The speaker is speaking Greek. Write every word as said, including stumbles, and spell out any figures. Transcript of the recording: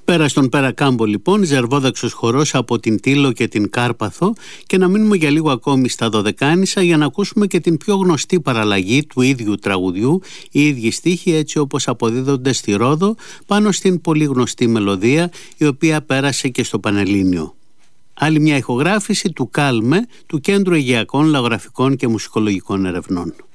Πέρα στον Περακάμπο λοιπόν, ζερβόδαξος χορός από την Τήλο και την Κάρπαθο, και να μείνουμε για λίγο ακόμη στα Δωδεκάνησα για να ακούσουμε και την πιο γνωστή παραλλαγή του ίδιου τραγουδιού, οι ίδιοι στίχοι έτσι όπως αποδίδονται στη Ρόδο πάνω στην πολύ γνωστή μελωδία η οποία πέρασε και στο Πανελλήνιο. Άλλη μια ηχογράφηση του ΚΑΛΜΕ, του Κέντρου Αιγαιακών Λαογραφικών και Μουσικολογικών Ερευνών.